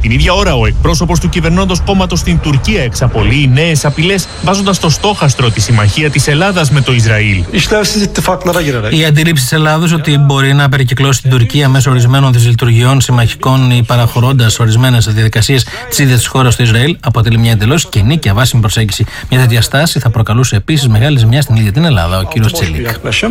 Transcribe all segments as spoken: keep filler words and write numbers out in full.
Την ίδια ώρα, ο εκπρόσωπος του κυβερνώντος κόμματος στην Τουρκία εξαπολύει νέες απειλές, βάζοντας στο στόχαστρο τη συμμαχία της Ελλάδας με το Ισραήλ. Η αντίληψη της Ελλάδος ότι μπορεί να περικυκλώσει την Τουρκία μέσω ορισμένων δυσλειτουργιών συμμαχικών ή παραχωρώντας ορισμένες διαδικασίες της ίδιας της χώρας του Ισραήλ αποτελεί μια εντελώς κενή και αβάσιμη προσέγγιση. Μια τέτοια στάση θα προκαλούσε επίσης μεγάλη ζημιά στην ίδια την Ελλάδα, ο κύριος Τσελίκ.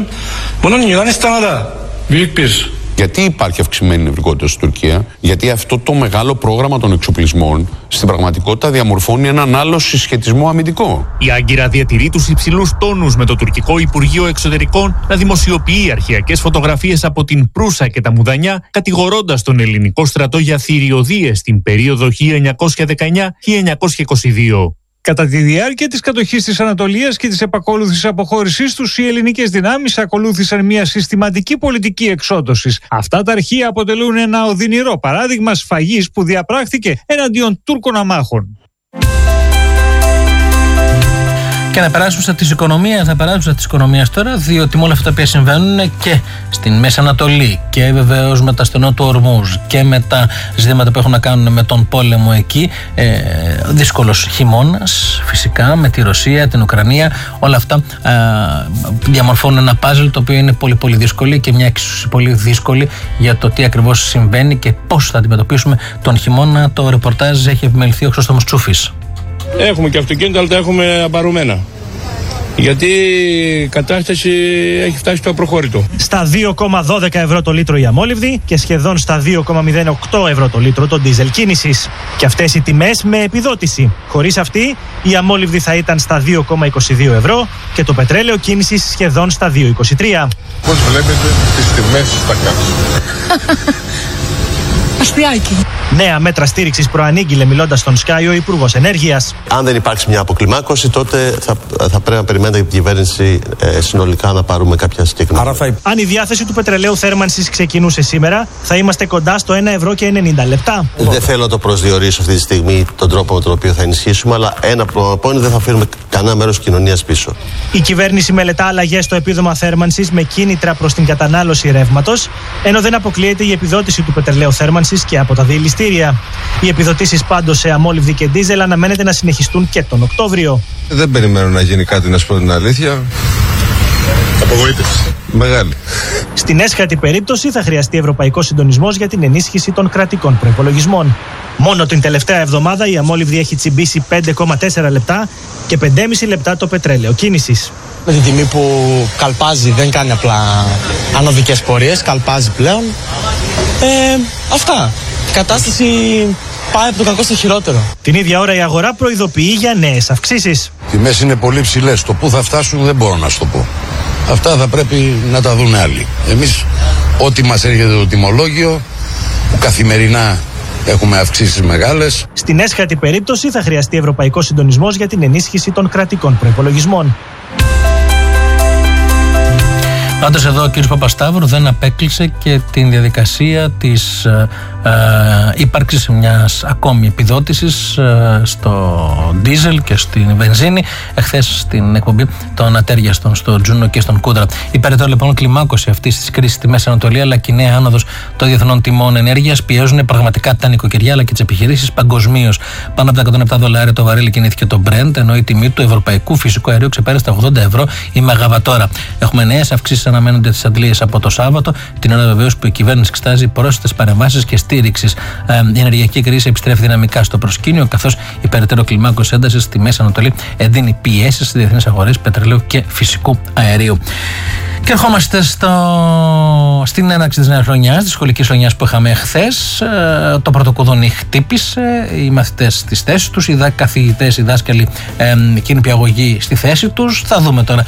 Γιατί υπάρχει αυξημένη νευρικότητα στην Τουρκία? Γιατί αυτό το μεγάλο πρόγραμμα των εξοπλισμών στην πραγματικότητα διαμορφώνει έναν άλλο συσχετισμό αμυντικό. Η Άγκυρα διατηρεί τους υψηλούς τόνους με το τουρκικό Υπουργείο Εξωτερικών να δημοσιοποιεί αρχαιακές φωτογραφίες από την Προύσα και τα Μουδανιά, κατηγορώντας τον ελληνικό στρατό για θηριωδίες στην περίοδο χίλια εννιακόσια δεκαεννιά με χίλια εννιακόσια είκοσι δύο. Κατά τη διάρκεια της κατοχής της Ανατολίας και της επακόλουθης αποχώρησής τους, οι ελληνικές δυνάμεις ακολούθησαν μια συστηματική πολιτική εξόντωσης. Αυτά τα αρχεία αποτελούν ένα οδυνηρό παράδειγμα σφαγής που διαπράχθηκε εναντίον Τούρκων αμάχων. Και να περάσουμε στα της οικονομίας, να περάσουμε στα της οικονομίας τώρα, διότι με όλα αυτά που συμβαίνουν και στην Μέση Ανατολή και βεβαίως με τα στενό του Ορμούζ και με τα ζητήματα που έχουν να κάνουν με τον πόλεμο εκεί, ε, δύσκολος χειμώνας φυσικά με τη Ρωσία, την Ουκρανία, όλα αυτά ε, διαμορφώνουν ένα πάζλ το οποίο είναι πολύ πολύ δύσκολο και μια εξίσου πολύ δύσκολη για το τι ακριβώς συμβαίνει και πώς θα αντιμετωπίσουμε τον χειμώνα. Το ρεπορτάζ έχει επιμεληθεί ο Χρήστος Τσούφης. Έχουμε και αυτοκίνητα, αλλά τα έχουμε απαρρωμένα. Γιατί η κατάσταση έχει φτάσει στο απροχώρητο. Στα δύο κόμμα δώδεκα ευρώ το λίτρο η αμόλυβδη και σχεδόν στα δύο κόμμα μηδέν οκτώ ευρώ το λίτρο το ντίζελ κίνησης. Και αυτές οι τιμές με επιδότηση. Χωρίς αυτή, η αμόλυβδη θα ήταν στα δύο κόμμα είκοσι δύο ευρώ και το πετρέλαιο κίνησης σχεδόν στα δύο κόμμα είκοσι τρία. Πώς βλέπετε τις τιμές στα κάτω? Ασπιάκι. Νέα μέτρα στήριξης προανήγγειλε μιλώντας στον Sky ο Υπουργός Ενέργειας. Αν δεν υπάρξει μια αποκλιμάκωση, τότε θα, θα πρέπει να περιμένετε την κυβέρνηση ε, συνολικά να πάρουμε κάποια συγκεκριμένα. Θα... Αν η διάθεση του πετρελαίου θέρμανσης ξεκινούσε σήμερα, θα είμαστε κοντά στο ένα ευρώ και ενενήντα λεπτά. Δεν θέλω να το προσδιορίσω αυτή τη στιγμή τον τρόπο με τον οποίο θα ενισχύσουμε, αλλά ένα πρόβλημα είναι δεν θα φέρουμε κανένα μέρος κοινωνίας πίσω. Η κυβέρνηση μελετά αλλαγές στο επίδομα θέρμανσης με κίνητρα προς την κατανάλωση ρεύματος, ενώ δεν αποκλείεται η επιδότηση του πετρελαίου θέρμανσης και από τα διελιστήρια. Οι επιδοτήσεις πάντως σε αμόλυβδη και ντίζελ αναμένεται να συνεχιστούν και τον Οκτώβριο. Δεν περιμένω να γίνει κάτι, να σου πω την αλήθεια. Απογοήτευση. Μεγάλη. Στην έσχατη περίπτωση θα χρειαστεί ευρωπαϊκό συντονισμός για την ενίσχυση των κρατικών προϋπολογισμών. Μόνο την τελευταία εβδομάδα η αμόλυβδη έχει τσιμπήσει πέντε κόμμα τέσσερα λεπτά και πέντε κόμμα πέντε λεπτά το πετρέλαιο κίνησης. Με την τιμή που καλπάζει, δεν κάνει απλά ανωδικές πορείες, καλπάζει πλέον. Ε, αυτά. Η κατάσταση πάει από το κακό στο χειρότερο. Την ίδια ώρα η αγορά προειδοποιεί για νέες αυξήσεις. Οι τιμές είναι πολύ ψηλές. Το πού θα φτάσουν δεν μπορώ να σου το πω. Αυτά θα πρέπει να τα δουν άλλοι. Εμείς ό,τι μας έρχεται το τιμολόγιο, που καθημερινά έχουμε αυξήσεις μεγάλες. Στην έσχατη περίπτωση θα χρειαστεί ευρωπαϊκό συντονισμός για την ενίσχυση των κρατικών προϋπολογισμών. Πάντως εδώ ο κ. Παπασταύρου δεν απέκλεισε και την διαδικασία της ε, ε, ύπαρξης μιας ακόμη επιδότησης ε, στο ντίζελ και στην βενζίνη. Εχθές στην εκπομπή των ατέριαστων στο Τζούνο και στον Κούντρα. Η περαιτέρω λοιπόν κλιμάκωση αυτής της κρίσης στη Μέση Ανατολή αλλά και η νέα άνοδος των διεθνών τιμών ενέργειας πιέζουν πραγματικά τα νοικοκυριά αλλά και τις επιχειρήσεις παγκοσμίως. Πάνω από τα εκατόν επτά δολάρια το βαρέλι κινήθηκε το Brent, ενώ η τιμή του ευρωπαϊκού φυσικού αερίου ξεπέρασε τα ογδόντα ευρώ η μεγαβατόρα. Έχουμε νέες αυξήσεις, αναμένονται τις αντλίες από το Σάββατο, την ώρα βεβαίως που η κυβέρνηση εξετάζει πρόσθετες παρεμβάσεις και στήριξης. Ε, η ενεργειακή κρίση επιστρέφει δυναμικά στο προσκήνιο, καθώς η περαιτέρω κλιμάκωση έντασης στη Μέση Ανατολή εντείνει πιέσεις στις διεθνείς αγορές πετρελαίου και φυσικού αερίου. Και ερχόμαστε στο... στην έναρξη της νέας χρονιάς, της σχολικής χρονιάς που είχαμε χθες. Ε, το πρώτο κουδούνι χτύπησε, οι μαθητές στις θέσεις τους, οι καθηγητές, οι δάσκαλοι, ε, εκείνη η αγωγή στη θέση τους. Θα δούμε τώρα